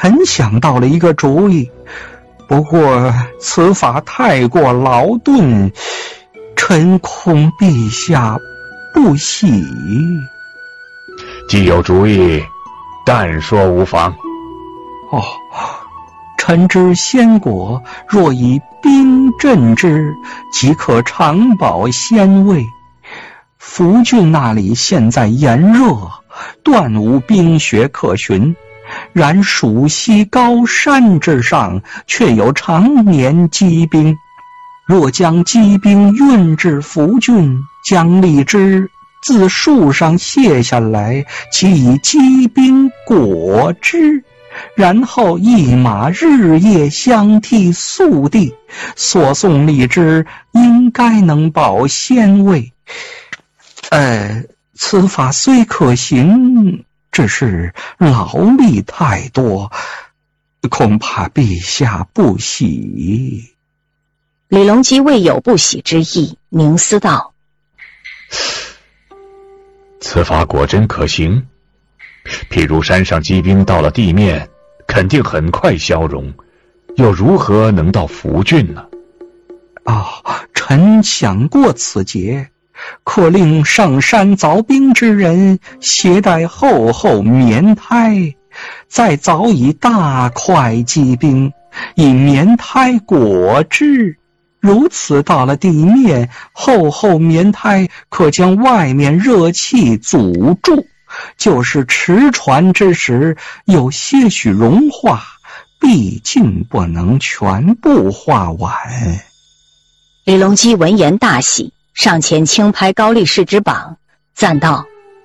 臣想到了一个主意，不过此法太过劳顿，臣恐陛下不喜。 既有主意，但说无妨。 哦，臣知鲜果若以冰镇之，即可长保鲜味。福郡那里现在炎热，断无冰雪可寻，然蜀西高山之上却有常年积冰。若将积冰运至福郡，将荔枝自树上卸下来，其以积冰裹之，然后一马日夜相替速递，所送荔枝应该能保鲜味。此法虽可行，只是劳力太多，恐怕陛下不喜。 李隆基未有不喜之意，凝思道： 此法果真可行，譬如山上积冰到了地面，肯定很快消融，又如何能到福郡呢？ 臣想过此节，可令上山凿冰之人携带厚厚棉胎，再凿以大块积冰，以棉胎裹之。如此到了地面，厚厚棉胎可将外面热气阻住，就是驰船之时有些许融化，毕竟不能全部化完。 李隆基闻言大喜，上前轻拍高力士之膀，赞道：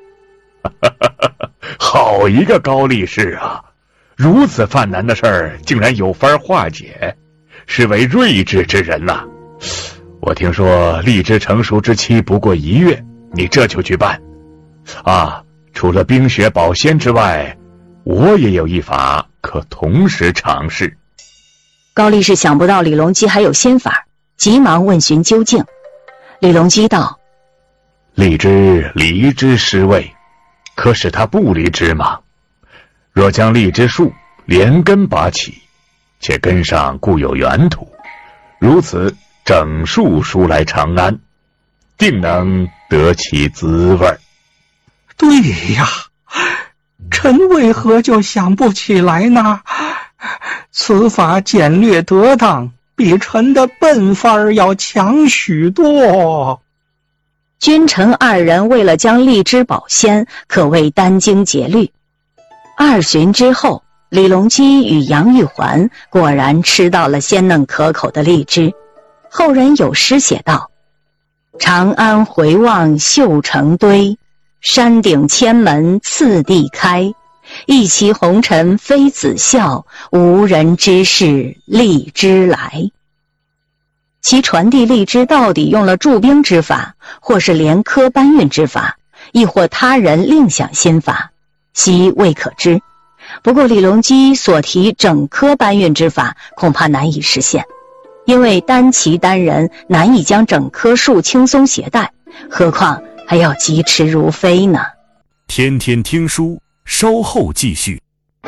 好一个高力士啊！如此犯难的事儿，竟然有法化解，是为睿智之人呐。我听说荔枝成熟之期不过1月，你这就去办啊！除了冰雪保鲜之外，我也有一法可同时尝试。 高力士想不到李隆基还有仙法，急忙问询究竟。李隆基道： 荔枝离枝失味，可使它不离枝吗？若将荔枝树连根拔起，且根上固有原土，如此整树疏来长安，定能得其滋味。 对呀，臣为何就想不起来呢？此法简略得当，比臣的笨法要强许多。 君臣二人为了将荔枝保鲜，可谓殚精竭虑。2旬之后，李隆基与杨玉环果然吃到了鲜嫩可口的荔枝。后人有诗写道：长安回望绣成堆，山顶千门次第开，一骑红尘妃子笑，无人知是荔枝来。其传递荔枝到底用了驻冰之法，或是连科搬运之法，亦或他人另想新法，悉未可知。不过李隆基所提整科搬运之法恐怕难以实现，因为单骑单人难以将整棵树轻松携带，何况还要疾驰如飞呢。 天天听书，稍后继续。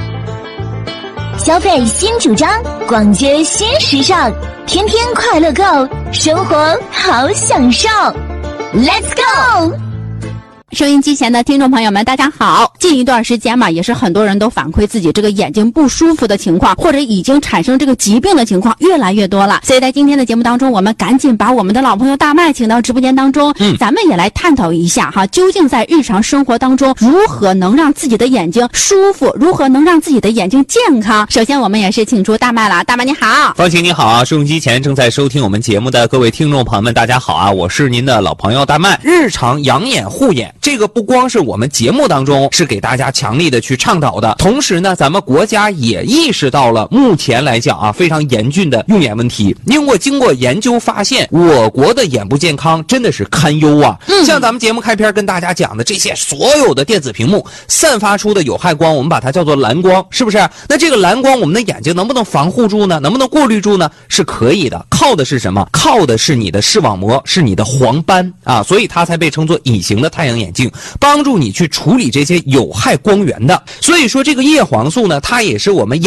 消费新主张，逛街新时尚，天天快乐购，生活好享受。Let's go！ 收音机前的听众朋友们，大家好。近一段时间嘛，也是很多人都反馈自己这个眼睛不舒服的情况，或者已经产生这个疾病的情况越来越多了。所以在今天的节目当中，我们赶紧把我们的老朋友大麦请到直播间当中，咱们也来探讨一下哈，究竟在日常生活当中如何能让自己的眼睛舒服，如何能让自己的眼睛健康。首先我们也是请出大麦了，大麦你好。 方晴你好啊，收音机前正在收听我们节目的各位听众朋友们，大家好啊，我是您的老朋友大麦。日常养眼护眼，这个不光是我们节目当中是给大家强力的去倡导的，同时呢，咱们国家也意识到了目前来讲啊非常严峻的用眼问题。因为经过研究发现，我国的眼部健康真的是堪忧啊。像咱们节目开篇跟大家讲的这些所有的电子屏幕散发出的有害光，我们把它叫做蓝光，是不是？那这个蓝光我们的眼睛能不能防护住呢？能不能过滤住呢？是可以的。靠的是什么？靠的是你的视网膜，是你的黄斑啊，所以它才被称作隐形的太阳眼镜，帮助你去处理这些有害光源的。所以说这个叶黄素呢，它也是我们